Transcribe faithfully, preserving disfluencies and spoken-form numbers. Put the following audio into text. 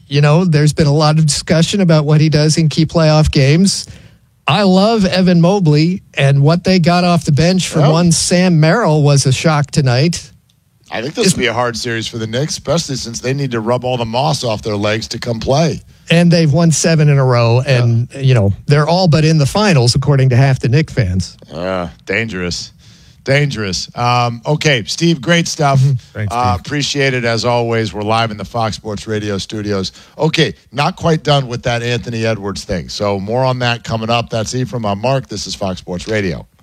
you know, there's been a lot of discussion about what he does in key playoff games. I love Evan Mobley, and what they got off the bench from Yep. one Sam Merrill was a shock tonight. I think this will be a hard series for the Knicks, especially since they need to rub all the moss off their legs to come play. And they've won seven in a row, and, yeah. you know, they're all but in the finals, according to half the Knicks fans. Uh, dangerous. Dangerous. Um, okay, Steve, great stuff. Thanks, uh, Steve. appreciate it, as always. We're live in the Fox Sports Radio studios. Okay, not quite done with that Anthony Edwards thing. So more on that coming up. That's Ephraim. I'm Mark. This is Fox Sports Radio.